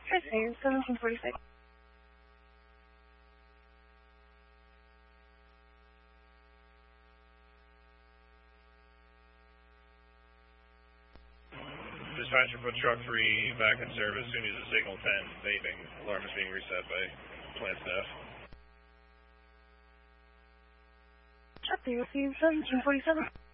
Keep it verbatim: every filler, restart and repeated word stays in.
Fifteen, seventeen forty-six. Dispatcher, put truck three back in service as soon as the signal ten vaping alarm is being reset by plant staff. Truck three received seventeen forty-seven.